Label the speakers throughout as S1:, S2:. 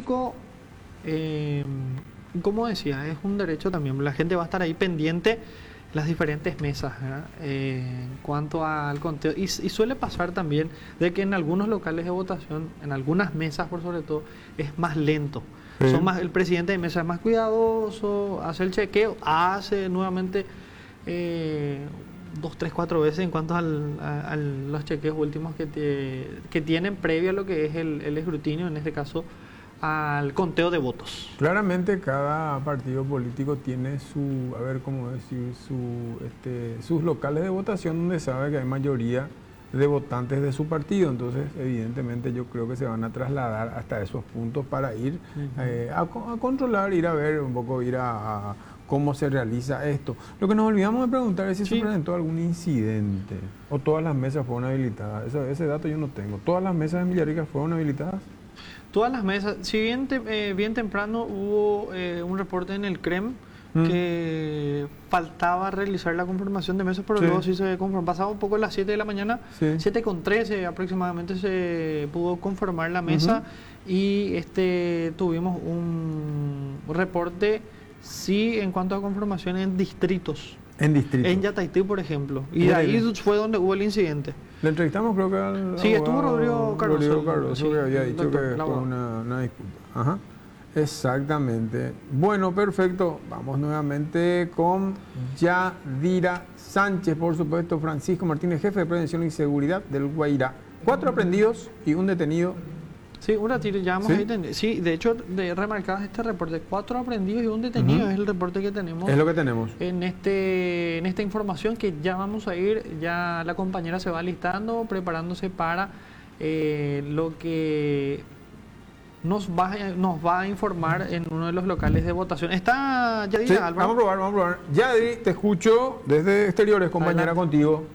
S1: político, como decía, es un derecho también. La gente va a estar ahí pendiente las diferentes mesas, ¿verdad? En cuanto al conteo. Y suele pasar también de que en algunos locales de votación, en algunas mesas por sobre todo, es más lento. Sí. El presidente de mesa es más cuidadoso, hace el chequeo, hace nuevamente 2, 3, 4 veces en cuanto a los chequeos últimos que tienen previo a lo que es el escrutinio, en este caso al conteo de votos.
S2: Claramente cada partido político tiene su, a ver cómo decir, sus locales de votación donde sabe que hay mayoría de votantes de su partido, entonces evidentemente yo creo que se van a trasladar hasta esos puntos para ir a controlar, ir a ver un poco, ir a cómo se realiza esto. Lo que nos olvidamos de preguntar es si se presentó algún incidente o todas las mesas fueron habilitadas. Ese dato yo no tengo. ¿Todas las mesas de Villarrica fueron habilitadas?
S1: Todas las mesas, si bien, bien temprano hubo un reporte en el CREM que faltaba realizar la confirmación de mesas, pero luego sí se conformó. Pasaba un poco a las 7 de la mañana, 7:13 aproximadamente se pudo conformar la mesa y tuvimos un reporte, sí, en cuanto a conformación en distritos.
S2: En distritos.
S1: En Yataití, por ejemplo. Y ahí fue donde hubo el incidente.
S2: Le entrevistamos, creo que al
S1: sí, estuvo Rodrigo Cardoso.
S2: Rodrigo Cardoso, que había dicho que fue
S1: Laura.
S2: una disputa. Ajá. Exactamente. Bueno, perfecto. Vamos nuevamente con Yadira Sánchez, por supuesto, Francisco Martínez, jefe de Prevención y Seguridad del Guairá. 4 aprehendidos y un detenido.
S1: Sí, un ratito, ya vamos a entender. Sí, de hecho, remarcabas este reporte, 4 aprendidos y un detenido, es el reporte que tenemos.
S2: Es lo que tenemos.
S1: En esta información que ya vamos a ir, ya la compañera se va listando, preparándose para lo que nos va a informar en uno de los locales de votación. ¿Está Yadira,
S2: sí,
S1: Álvaro?
S2: Vamos a probar. Yadira, te escucho desde exteriores, compañera. Adelante. Contigo.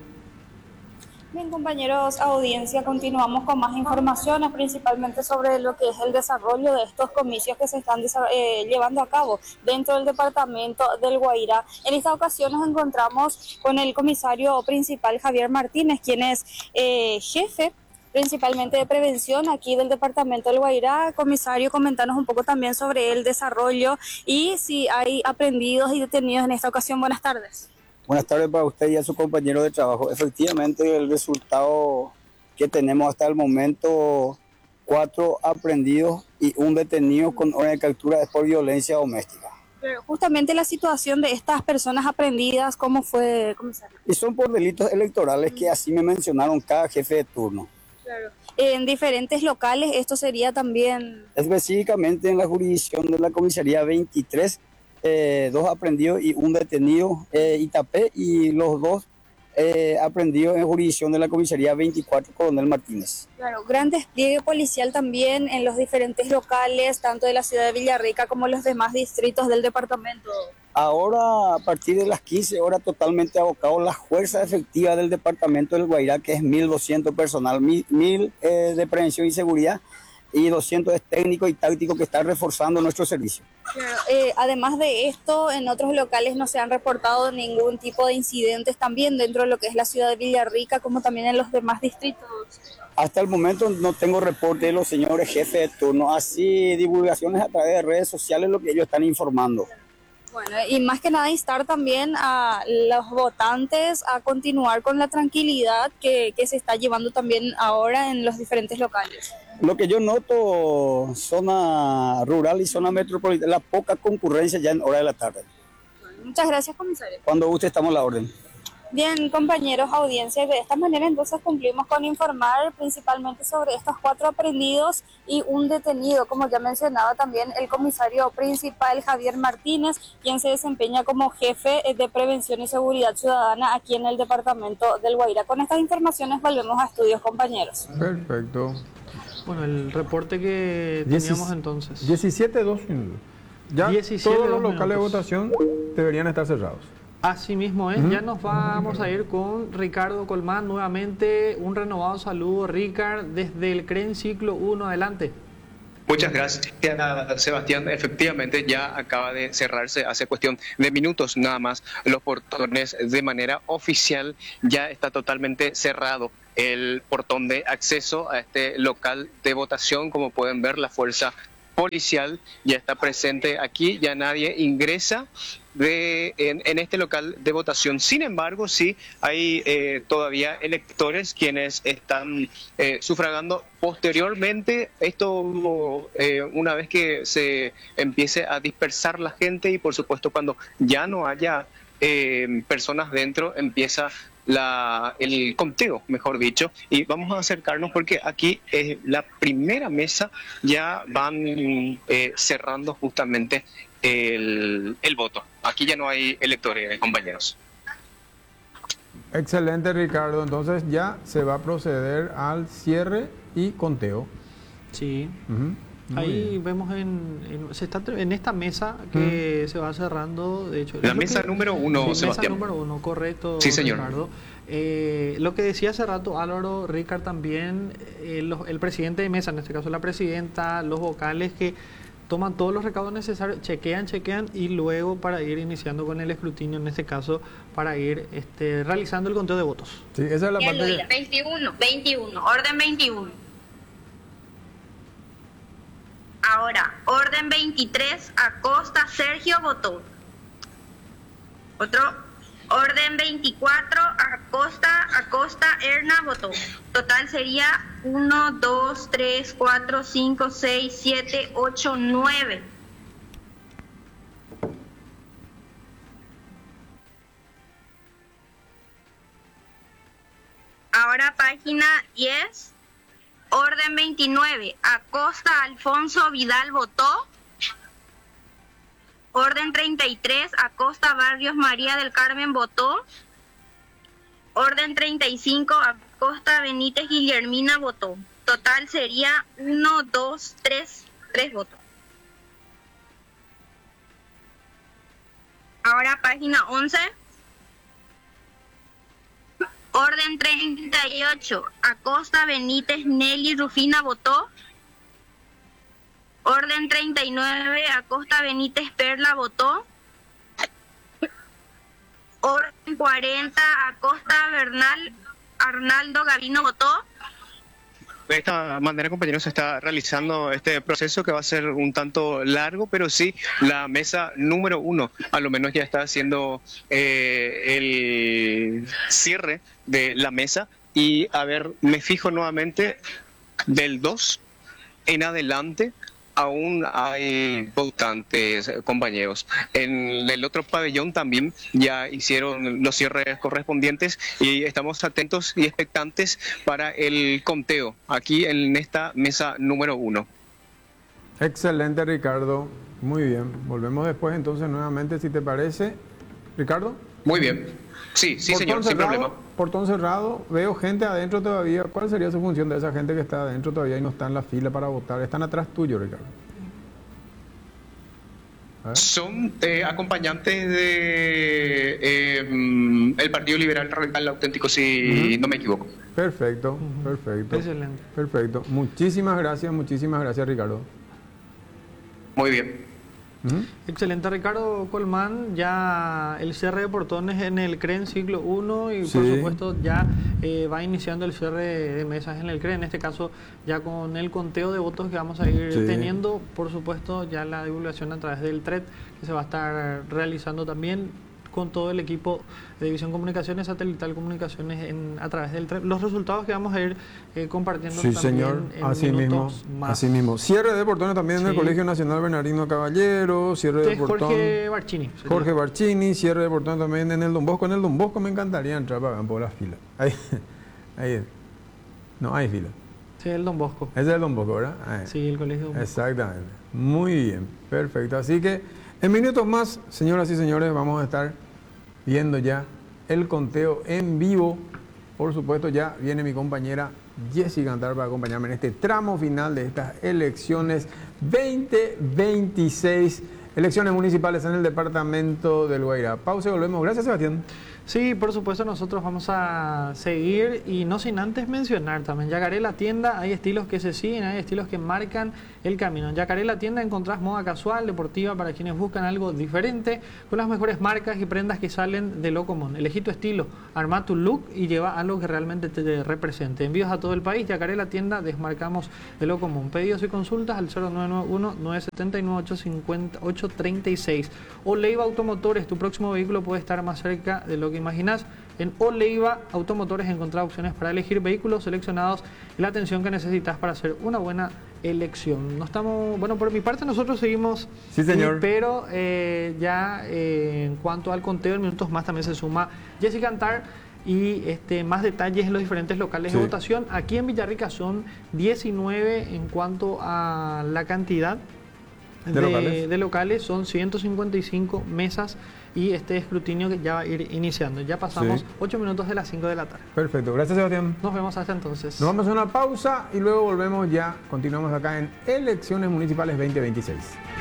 S3: Bien, compañeros, audiencia, continuamos con más informaciones, principalmente sobre lo que es el desarrollo de estos comicios que se están llevando a cabo dentro del departamento del Guairá. En esta ocasión nos encontramos con el comisario principal Javier Martínez, quien es jefe principalmente de prevención aquí del departamento del Guairá. Comisario, comentanos un poco también sobre el desarrollo y si hay aprendidos y detenidos en esta ocasión. Buenas tardes.
S4: Buenas tardes para usted y a su compañero de trabajo. Efectivamente, el resultado que tenemos hasta el momento, 4 aprendidos y un detenido con orden de captura es por violencia doméstica.
S3: Pero justamente la situación de estas personas aprendidas, ¿cómo fue, comisario?
S4: Y son por delitos electorales que así me mencionaron cada jefe de turno.
S3: Claro. En diferentes locales, esto sería también...
S4: Específicamente en la jurisdicción de la comisaría 23, 2 aprendidos y un detenido, Itapé, y los 2 aprendidos en jurisdicción de la comisaría 24, Coronel Martínez.
S3: Claro, gran despliegue policial también en los diferentes locales, tanto de la ciudad de Villarrica como los demás distritos del departamento.
S4: Ahora, a partir de las 15 horas, totalmente abocado la fuerza efectiva del departamento del Guairá, que es 1.200 personal, 1.000 de prevención y seguridad, y 200 es técnico y táctico que está reforzando nuestro servicio.
S3: Claro, además de esto, en otros locales no se han reportado ningún tipo de incidentes también dentro de lo que es la ciudad de Villarrica, como también en los demás distritos.
S4: Hasta el momento no tengo reporte de los señores jefes de turno, así divulgaciones a través de redes sociales, lo que ellos están informando.
S3: Bueno, y más que nada instar también a los votantes a continuar con la tranquilidad que se está llevando también ahora en los diferentes locales.
S4: Lo que yo noto, zona rural y zona metropolitana, la poca concurrencia ya en hora de la tarde.
S3: Bueno, muchas gracias, comisario.
S4: Cuando guste estamos a la orden.
S3: Bien, compañeros, audiencia, de esta manera entonces cumplimos con informar principalmente sobre estos 4 aprendidos y un detenido, como ya mencionaba también el comisario principal Javier Martínez, quien se desempeña como jefe de prevención y seguridad ciudadana aquí en el departamento del Guairá. Con estas informaciones volvemos a estudios, compañeros.
S2: Perfecto.
S1: Bueno, el reporte que teníamos entonces.
S2: 17:02 minutos. Ya
S1: 17
S2: todos los locales
S1: minutos.
S2: de votación deberían estar cerrados.
S1: Así mismo es, ya nos vamos a ir con Ricardo Colmán nuevamente. Un renovado saludo, Ricard, desde el CREN Ciclo 1, adelante.
S5: Muchas gracias, Sebastián. Efectivamente, ya acaba de cerrarse hace cuestión de minutos nada más los portones de manera oficial. Ya está totalmente cerrado el portón de acceso a este local de votación. Como pueden ver, la fuerza policial ya está presente aquí, ya nadie ingresa en este local de votación. Sin embargo, sí hay todavía electores quienes están sufragando posteriormente. Esto una vez que se empiece a dispersar la gente y por supuesto cuando ya no haya personas dentro, empieza el conteo, mejor dicho, y vamos a acercarnos porque aquí la primera mesa ya van cerrando justamente el voto. Aquí ya no hay electores, compañeros.
S2: Excelente, Ricardo. Entonces ya se va a proceder al cierre y conteo.
S1: Sí.
S2: Ujú. Muy
S1: Ahí
S2: bien.
S1: vemos en esta mesa que se va cerrando, de hecho.
S5: La mesa número 1,
S1: sí,
S5: Sebastián.
S1: Mesa número 1, correcto,
S5: Sí, señor.
S1: Ricardo. Lo que decía hace rato Álvaro, Ricard también, el presidente de mesa, en este caso la presidenta, los vocales que toman todos los recaudos necesarios, chequean y luego para ir iniciando con el escrutinio, en este caso, para ir realizando el conteo de votos.
S2: Sí, esa es la
S6: Ya
S2: parte
S6: lo
S2: que...
S6: dirá. 21, orden 21. Ahora, orden 23, Acosta Sergio votó. Otro, orden 24, Acosta Erna votó. Total sería 1, 2, 3, 4, 5, 6, 7, 8, 9. Ahora página 10. Orden 29, Acosta Alfonso Vidal votó. Orden 33, Acosta Barrios María del Carmen votó. Orden 35, Acosta Benítez Guillermina votó. Total sería 1, 2, 3 votos. Ahora página 11. Orden 38, Acosta Benítez Nelly Rufina votó. Orden 39, Acosta Benítez Perla votó. Orden 40, Acosta Bernal Arnaldo Gavino votó.
S5: De esta manera, compañeros, se está realizando este proceso que va a ser un tanto largo, pero sí, la mesa número 1 a lo menos ya está haciendo el cierre de la mesa. Y a ver, me fijo nuevamente, del 2 en adelante aún hay votantes, compañeros. En el otro pabellón también ya hicieron los cierres correspondientes y estamos atentos y expectantes para el conteo aquí en esta mesa número 1.
S2: Excelente, Ricardo. Muy bien. Volvemos después entonces nuevamente, si te parece. Ricardo.
S5: Muy bien. Sí, señor, sin problema.
S2: Portón cerrado, veo gente adentro todavía. ¿Cuál sería su función de esa gente que está adentro todavía y no está en la fila para votar? Están atrás tuyo, Ricardo.
S5: Son acompañantes de el Partido Liberal Radical Auténtico, si no me equivoco.
S2: Perfecto, perfecto.
S1: Excelente.
S2: Perfecto. Muchísimas gracias, Ricardo.
S5: Muy bien.
S1: Excelente, Ricardo Colmán. Ya el cierre de portones en el CREN siglo I y por supuesto ya va iniciando el cierre de mesas en el CREN, en este caso ya con el conteo de votos que vamos a ir teniendo, por supuesto ya la divulgación a través del TRED que se va a estar realizando también con todo el equipo de División Comunicaciones, Satelital Comunicaciones a través del TRED. Los resultados que vamos a ir compartiendo
S2: Sí,
S1: también
S2: señor,
S1: en
S2: así
S1: minutos
S2: mismo,
S1: más.
S2: así mismo. Cierre de portones también en el Colegio Nacional Bernardino Caballero, cierre de portón
S1: Jorge Barchini.
S2: Jorge Barchini, cierre de portón también en el Don Bosco. En el Don Bosco me encantaría entrar para ver por la fila. Ahí es. No hay fila.
S1: Sí, el Don Bosco.
S2: Ese es el Don Bosco, ¿verdad? Ahí.
S1: Sí, el Colegio Don Bosco.
S2: Exactamente. Muy bien, perfecto. Así que en minutos más, señoras y señores, vamos a estar viendo ya el conteo en vivo. Por supuesto, ya viene mi compañera Jessica Cantar para acompañarme en este tramo final de estas elecciones 2026, elecciones municipales en el departamento del Guairá. Pausa y volvemos. Gracias, Sebastián.
S1: Sí, por supuesto, nosotros vamos a seguir y no sin antes mencionar también Yacaré La Tienda. Hay estilos que se siguen, hay estilos que marcan el camino. En Yacaré La Tienda encontrás moda casual, deportiva para quienes buscan algo diferente, con las mejores marcas y prendas que salen de lo común. Elegí tu estilo, arma tu look y lleva algo que realmente te represente. Envíos a todo el país. Yacaré La Tienda, desmarcamos de lo común. Pedidos y consultas al 0991-979-836. Oleiva Automotores, tu próximo vehículo puede estar más cerca de lo que imaginas. En Oleiva Automotores encontrar opciones para elegir vehículos seleccionados y la atención que necesitas para hacer una buena elección. No estamos, bueno, por mi parte nosotros seguimos.
S2: Sí, señor.
S1: Pero en cuanto al conteo de minutos más también se suma Jessica Antar y más detalles en los diferentes locales de votación. Aquí en Villarrica son 19 en cuanto a la cantidad de locales, son 155 mesas y este escrutinio que ya va a ir iniciando. Ya pasamos 8 minutos de las 5 de la tarde.
S2: Perfecto, gracias Sebastián.
S1: Nos vemos hasta entonces.
S2: Nos vamos a una pausa y luego volvemos ya, continuamos acá en Elecciones Municipales 2026.